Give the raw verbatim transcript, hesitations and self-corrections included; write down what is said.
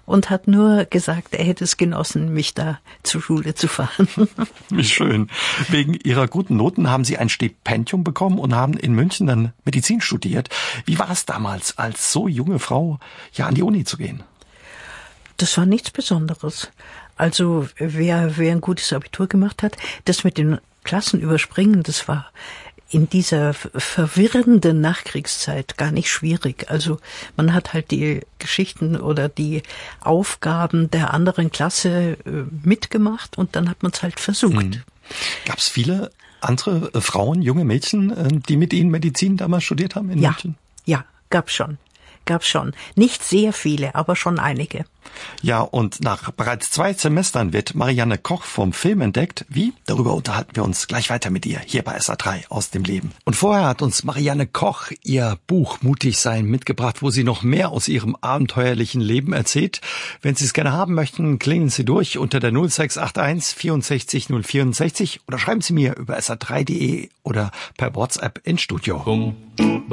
und hat nur gesagt, er hätte es genossen, mich da zur Schule zu fahren. Wie schön. Wegen Ihrer guten Noten haben Sie ein Stipendium bekommen und haben in München dann Medizin studiert. Wie war es damals, als so junge Frau ja an die Uni zu gehen? Das war nichts Besonderes. Also wer, wer ein gutes Abitur gemacht hat, das mit den Klassen überspringen, das war in dieser verwirrenden Nachkriegszeit gar nicht schwierig. Also man hat halt die Geschichten oder die Aufgaben der anderen Klasse mitgemacht und dann hat man es halt versucht. Hm. Gab es viele andere Frauen, junge Mädchen, die mit Ihnen Medizin damals studiert haben in ja, München? Ja, gab's schon. Gab's schon. Nicht sehr viele, aber schon einige. Ja, und nach bereits zwei Semestern wird Marianne Koch vom Film entdeckt. Wie? Darüber unterhalten wir uns gleich weiter mit ihr, hier bei S A drei aus dem Leben. Und vorher hat uns Marianne Koch ihr Buch Mutig sein mitgebracht, wo sie noch mehr aus ihrem abenteuerlichen Leben erzählt. Wenn Sie es gerne haben möchten, klingeln Sie durch unter der null sechs acht eins vierundsechzig null vierundsechzig oder schreiben Sie mir über S A drei punkt de oder per WhatsApp ins Studio.